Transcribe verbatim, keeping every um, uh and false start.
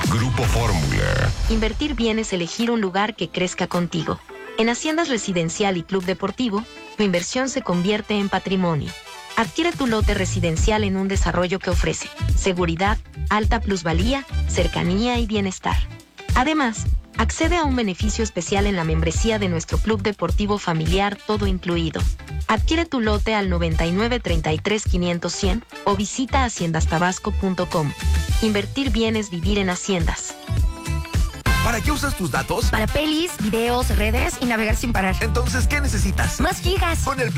Grupo Fórmula. Invertir bien es elegir un lugar que crezca contigo. En Haciendas Residencial y Club Deportivo, tu inversión se convierte en patrimonio. Adquiere tu lote residencial en un desarrollo que ofrece seguridad, alta plusvalía, cercanía y bienestar. Además, accede a un beneficio especial en la membresía de nuestro Club Deportivo Familiar, todo incluido. Adquiere tu lote al noventa y nueve, treinta y tres, quinientos, cien o visita haciendas tabasco punto com. Invertir bien es vivir en Haciendas. ¿Para qué usas tus datos? Para pelis, videos, redes y navegar sin parar. Entonces, ¿qué necesitas? Más gigas. Con el